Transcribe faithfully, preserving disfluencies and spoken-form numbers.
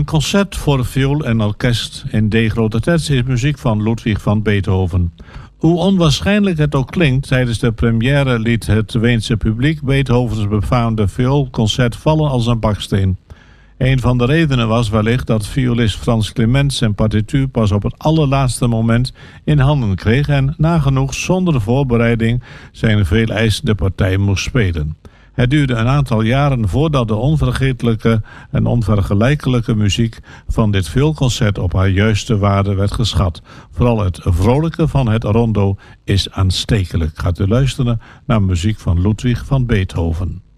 Een concert voor viool en orkest in D grote tertie is muziek van Ludwig van Beethoven. Hoe onwaarschijnlijk het ook klinkt, tijdens de première liet het Weense publiek Beethovens befaamde vioolconcert vallen als een baksteen. Een van de redenen was wellicht dat violist Frans Clement zijn partituur pas op het allerlaatste moment in handen kreeg en nagenoeg zonder voorbereiding zijn veeleisende partij moest spelen. Het duurde een aantal jaren voordat de onvergetelijke en onvergelijkelijke muziek van dit vioolconcert op haar juiste waarde werd geschat. Vooral het vrolijke van het rondo is aanstekelijk. Gaat u luisteren naar muziek van Ludwig van Beethoven.